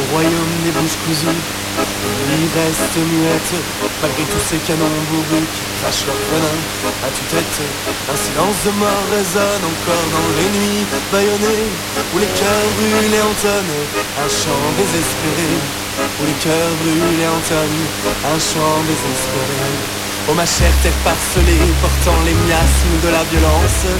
royaume des bouches cousues, lui reste muette, malgré tous ces canons bourrus qui crachent leur venin à tue-tête. Un silence de mort résonne encore dans les nuits bâillonnées, où les cœurs brûlés entonnent un chant désespéré, où les cœurs brûlés entonnent un chant désespéré. Oh ma chère terre parcelée, portant les miasmes de la violence,